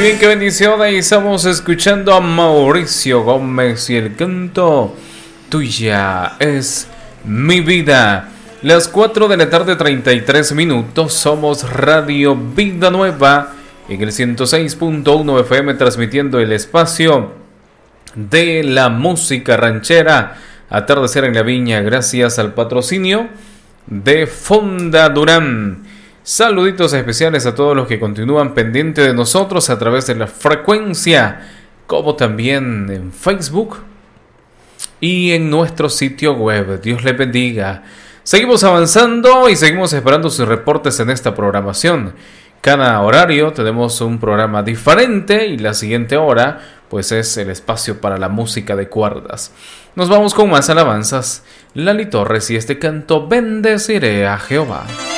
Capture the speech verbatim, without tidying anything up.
bien, qué bendición. Ahí estamos escuchando a Mauricio Gómez y el canto Tuya es mi vida. Las cuatro de la tarde, treinta y tres minutos. Somos Radio Vida Nueva en el ciento seis punto uno F M, transmitiendo el espacio de la música ranchera. Atardecer en la Viña, gracias al patrocinio de Fonda Durán. Saluditos especiales a todos los que continúan pendientes de nosotros a través de la frecuencia, como también en Facebook y en nuestro sitio web. Dios les bendiga. Seguimos avanzando y seguimos esperando sus reportes en esta programación. Cada horario tenemos un programa diferente y la siguiente hora pues es el espacio para la música de cuerdas. Nos vamos con más alabanzas. Lali Torres y este canto Bendeciré a Jehová.